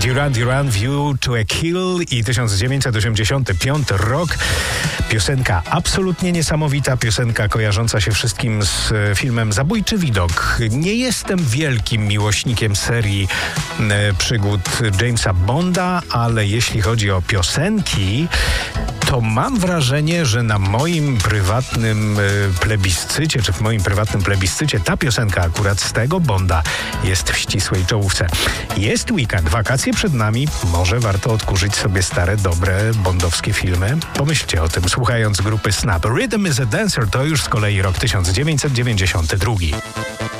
Duran Duran, View to a Kill i 1985 rok. Piosenka absolutnie niesamowita, piosenka kojarząca się wszystkim z filmem Zabójczy widok. Nie jestem wielkim miłośnikiem serii przygód Jamesa Bonda, ale jeśli chodzi o piosenki, to mam wrażenie, że na moim prywatnym plebiscycie, czy w moim prywatnym plebiscycie ta piosenka akurat z tego Bonda jest w ścisłej czołówce. Jest weekend, wakacje przed nami, może warto odkurzyć sobie stare, dobre bondowskie filmy. Pomyślcie o tym, słuchając grupy Snap. Rhythm is a Dancer to już z kolei rok 1992.